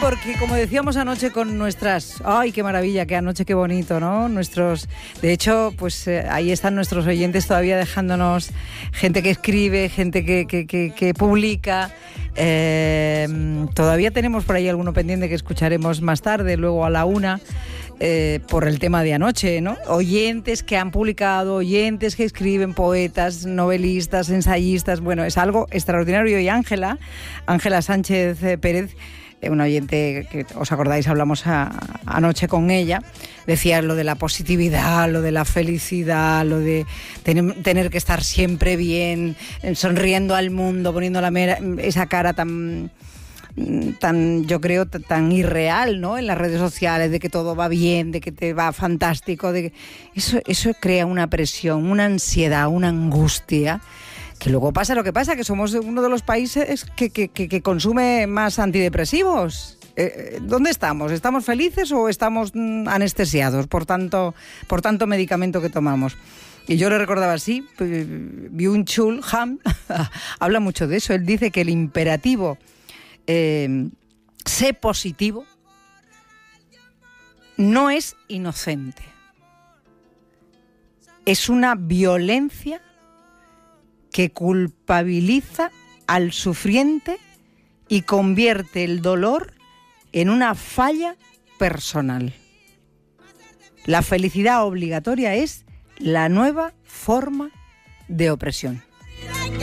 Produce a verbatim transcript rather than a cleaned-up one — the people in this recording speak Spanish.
porque como decíamos anoche con nuestras... ¡Ay, qué maravilla! ¡Qué anoche, qué bonito!, ¿no? Nuestros... De hecho, pues eh, ahí están nuestros oyentes todavía dejándonos gente que escribe, gente que, que, que, que publica. Eh, todavía tenemos por ahí alguno pendiente que escucharemos más tarde, luego a la una, eh, por el tema de anoche, ¿no? Oyentes que han publicado, oyentes que escriben, poetas, novelistas, ensayistas. Bueno, es algo extraordinario. Y Ángela, Ángela Sánchez Pérez, una oyente que os acordáis, hablamos a, anoche con ella, decía lo de la positividad, lo de la felicidad, lo de ten, tener que estar siempre bien, sonriendo al mundo, poniendo la mera, esa cara tan, tan, yo creo, tan irreal, ¿no? En las redes sociales, de que todo va bien, de que te va fantástico, de que eso, eso crea una presión, una ansiedad, una angustia. Que luego pasa lo que pasa, que somos uno de los países que, que, que, que consume más antidepresivos. Eh, ¿Dónde estamos? ¿Estamos felices o estamos mm, anestesiados por tanto, por tanto medicamento que tomamos? Y yo le recordaba así, Byung-Chul Han habla mucho de eso. Él dice que el imperativo eh, sé positivo no es inocente. Es una violencia que culpabiliza al sufriente y convierte el dolor en una falla personal. La felicidad obligatoria es la nueva forma de opresión.